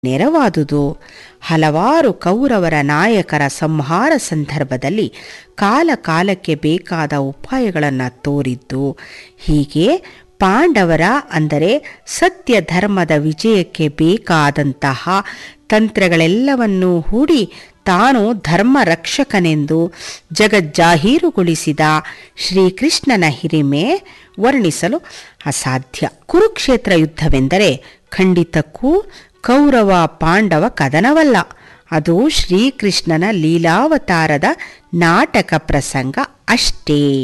ನೆರವಾದುದು. ಹಲವಾರು ಕೌರವರ ನಾಯಕರ ಸಂಹಾರ ಸಂದರ್ಭದಲ್ಲಿ ಕಾಲ ಕಾಲಕ್ಕೆ ಬೇಕಾದ ಉಪಾಯಗಳನ್ನು ತೋರಿದ್ದು. ಹೀಗೆ ಪಾಂಡವರ ಅಂದರೆ ಸತ್ಯ ಧರ್ಮದ ವಿಜಯಕ್ಕೆ ಬೇಕಾದಂತಹ ತಂತ್ರಗಳೆಲ್ಲವನ್ನೂ ಹೂಡಿ ತಾನು ಧರ್ಮ ರಕ್ಷಕನೆಂದು ಜಗಜ್ಜಾಹೀರುಗೊಳಿಸಿದ ಶ್ರೀಕೃಷ್ಣನ ಹಿರಿಮೆ ವರ್ಣಿಸಲು ಅಸಾಧ್ಯ. ಕುರುಕ್ಷೇತ್ರ ಯುದ್ಧವೆಂದರೆ ಖಂಡಿತಕ್ಕೂ ಕೌರವ ಪಾಂಡವ ಕದನವಲ್ಲ. ಅದು ಶ್ರೀಕೃಷ್ಣನ ಲೀಲಾವತಾರದ ನಾಟಕ ಪ್ರಸಂಗ ಅಷ್ಟೇ.